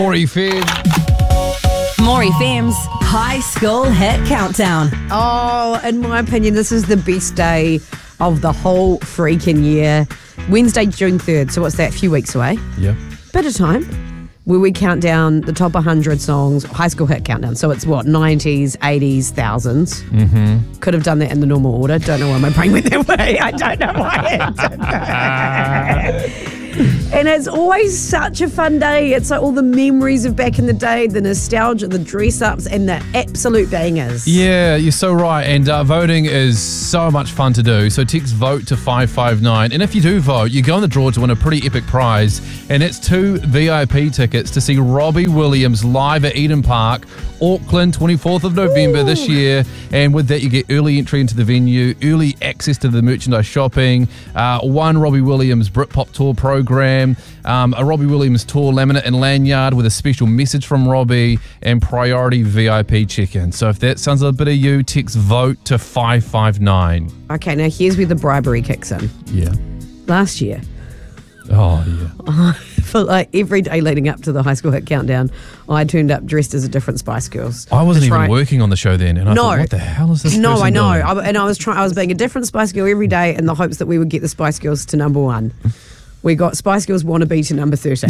More FM. More FM's High School Hit Countdown. Oh, in my opinion, this is the best day of the whole freaking year. Wednesday, June 3rd. So what's that? A few weeks away. Yeah. Bit of time. Where we count down the top 100 songs, high school hit countdown. So it's what, 90s, 80s, 1000s. Mm-hmm. Could have done that in the normal order. Don't know why my brain went that way. I don't know why it did. And it's always such a fun day. It's like all the memories of back in the day, the nostalgia, the dress-ups, and the absolute bangers. Yeah, you're so right. And voting is so much fun to do. So text VOTE to 559. And if you do vote, you go in the draw to win a pretty epic prize. And it's 2 VIP tickets to see Robbie Williams live at Eden Park, Auckland, 24th of November this year. And with that, you get early entry into the venue, early access to the merchandise shopping, one Robbie Williams Britpop Tour program, a Robbie Williams tour laminate and lanyard with a special message from Robbie, and priority VIP check-in. So if that sounds a bit of you, text VOTE to 559. Okay, now here's where the bribery kicks in. Yeah. Last year, Oh, yeah. for like every day leading up to the high school hit countdown, I turned up dressed as a different Spice Girls. I wasn't even working on the show then, and I thought, what the hell is this No, person I know. doing? I was being a different Spice Girl every day in the hopes that we would get the Spice Girls to number 1. We got Spice Girls Wannabe to number 13.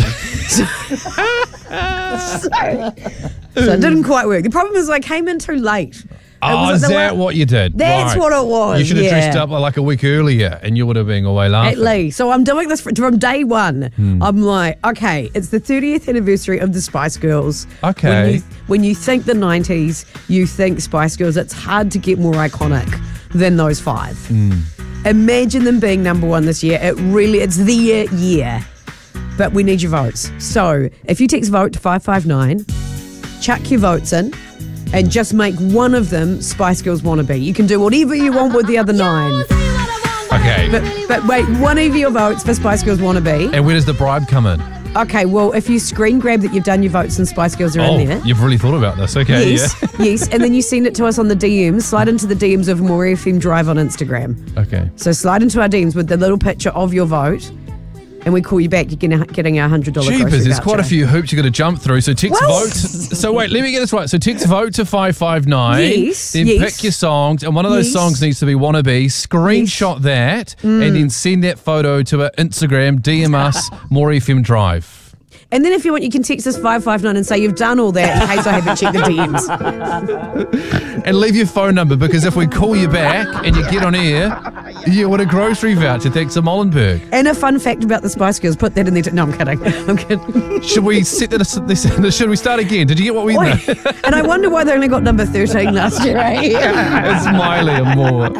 So it didn't quite work. The problem is I came in too late. Oh, is that what you did? That's Right. what it was. You should have yeah. dressed up like a week earlier, and you would have been away laughing. At least. So I'm doing this from day one. I'm like, okay, it's the 30th anniversary of the Spice Girls. Okay. When you think the 90s, you think Spice Girls. It's hard to get more iconic than those 5. Imagine them being number 1 this year. It's their year. But we need your votes. So if you text VOTE to 559, chuck your votes in, and just make one of them Spice Girls Wannabe. You can do whatever you want with the other 9. Okay. But wait, one of your votes for Spice Girls Wannabe. And where does the bribe come in? Okay, well, if you screen grab that you've done your votes and Spice Girls are in there. You've really thought about this. Okay, Yes, yes. And then you send it to us on the DMs. Slide into the DMs of More FM Drive on Instagram. yeah. Okay. So slide into our DMs with the little picture of your vote, and we call you back. You're getting our $100 grocery Jeepers, there's voucher. quite a few hoops you've got to jump through. So text Well- VOTE. So wait, let me get this right. So text VOTE to 559. Yes, Then yes. pick your songs, and one of those Yes. songs needs to be Wannabe. Screenshot that, and then send that photo to our Instagram. DM us, More FM Drive. And then if you want, you can text us 559 and say you've done all that in case I haven't checked the DMs. And leave your phone number, because if we call you back and you get on air, you win a grocery voucher thanks to Molenberg. And a fun fact about the Spice Girls, put that in there. No, I'm kidding. I'm kidding. Should we set that? Should we start again? Did you get what we know? And I wonder why they only got number 13 last year, eh? It's Miley and more.